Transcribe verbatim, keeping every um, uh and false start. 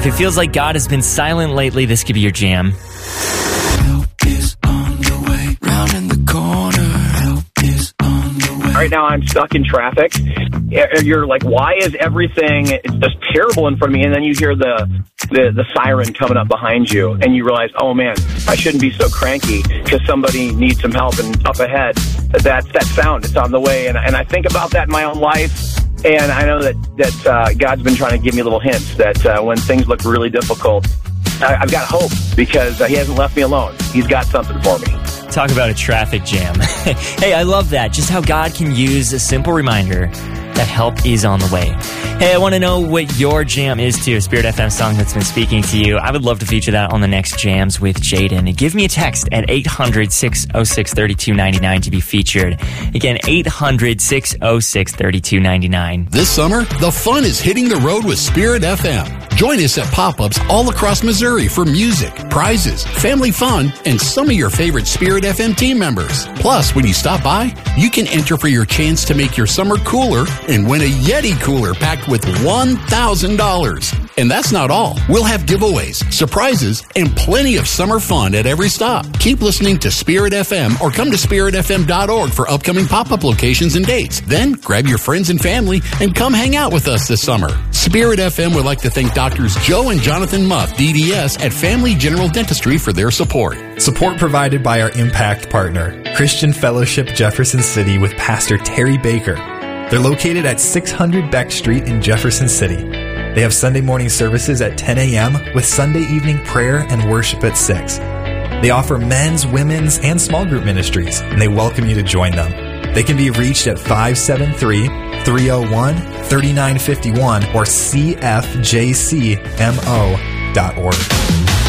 If it feels like God has been silent lately, this could be your jam. Help is on the way, round in the corner. Help is on the way. Right now I'm stuck in traffic. You're like, why is everything it's just terrible in front of me? And then you hear the, the, the siren coming up behind you, and you realize, oh man, I shouldn't be so cranky because somebody needs some help, and up ahead, that's that sound. It's on the way. And, and I think about that in my own life. And I know that, that uh, God's been trying to give me little hints that uh, when things look really difficult, I, I've got hope because uh, he hasn't left me alone. He's got something for me. Talk about a traffic jam. Hey, I love that. Just how God can use a simple reminder that help is on the way. Hey, I want to know what your jam is to a Spirit F M song that's been speaking to you. I would love to feature that on the next Jams with Jaden. Give me a text at eight hundred, six oh six, three two nine nine to be featured. Again, eight hundred, six oh six, three two nine nine. This summer, the fun is hitting the road with Spirit F M. Join us at pop-ups all across Missouri for music, prizes, family fun, and some of your favorite Spirit F M team members. Plus, when you stop by, you can enter for your chance to make your summer cooler and win a Yeti cooler packed with one thousand dollars. And that's not all. We'll have giveaways, surprises, and plenty of summer fun at every stop. Keep listening to Spirit F M or come to spirit f m dot org for upcoming pop-up locations and dates. Then grab your friends and family and come hang out with us this summer. Spirit F M would like to thank Doctors Joe and Jonathan Muff, D D S, at Family General Dentistry for their support. Support provided by our Impact partner, Christian Fellowship Jefferson City with Pastor Terry Baker. They're located at six hundred Beck Street in Jefferson City. They have Sunday morning services at ten a.m. with Sunday evening prayer and worship at six. They offer men's, women's, and small group ministries, and they welcome you to join them. They can be reached at five seven three, three oh one, three nine five one or c f j c m o dot org.